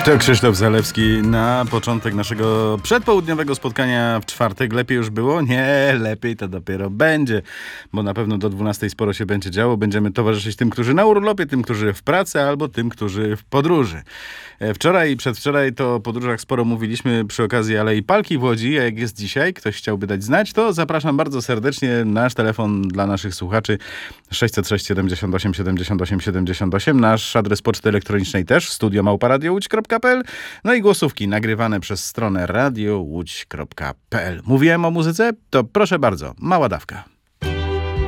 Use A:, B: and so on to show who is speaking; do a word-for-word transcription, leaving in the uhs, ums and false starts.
A: To Krzysztof Zalewski na początek naszego przedpołudniowego spotkania w czwartek. Lepiej już było? Nie, lepiej to dopiero będzie, bo na pewno do dwunastej sporo się będzie działo. Będziemy towarzyszyć tym, którzy na urlopie, tym, którzy w pracy, albo tym, którzy w podróży. Wczoraj i przedwczoraj to o podróżach sporo mówiliśmy przy okazji Alei Palki w Łodzi, a jak jest dzisiaj, ktoś chciałby dać znać, to zapraszam bardzo serdecznie. Nasz telefon dla naszych słuchaczy sześćset sześć siedemdziesiąt osiem siedemdziesiąt osiem siedemdziesiąt osiem, nasz adres poczty elektronicznej też, studio małpa radio łódź kropka p l, no i głosówki nagrywane przez stronę radio łódź kropka p l. Mówiłem o muzyce? To proszę bardzo, mała dawka.